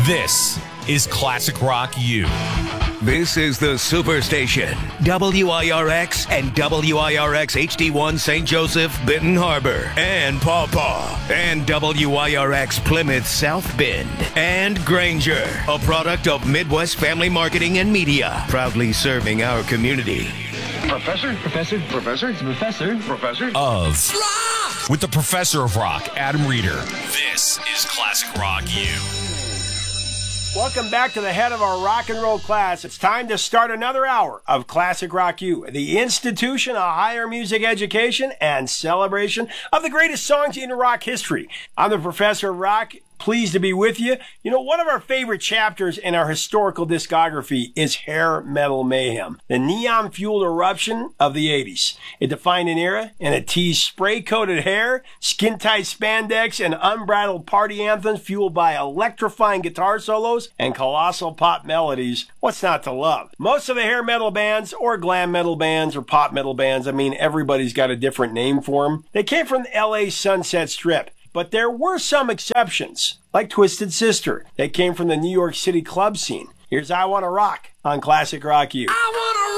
This is Classic Rock U. This is the Superstation, WIRX and WIRX HD1 St. Joseph, Benton Harbor, and Paw Paw, and WIRX Plymouth South Bend, and Granger, a product of Midwest Family Marketing and Media, proudly serving our community. Professor Of Rock! With the Professor of Rock, Adam Reeder. This is Classic Rock U. Welcome back to the head of our rock and roll class. It's time to start another hour of Classic Rock U, the institution of higher music education and celebration of the greatest songs in rock history. I'm the Professor of Rock. Pleased to be with you. You know, one of our favorite chapters in our historical discography is Hair Metal Mayhem, the neon-fueled eruption of the 80s. It defined an era and it teased spray-coated hair, skin-tight spandex, and unbridled party anthems fueled by electrifying guitar solos and colossal pop melodies. What's not to love? Most of the hair metal bands, or glam metal bands, or pop metal bands, I mean, everybody's got a different name for them. They came from the LA Sunset Strip. But there were some exceptions, like Twisted Sister, that came from the New York City club scene. Here's I Wanna Rock on Classic Rock U. I wanna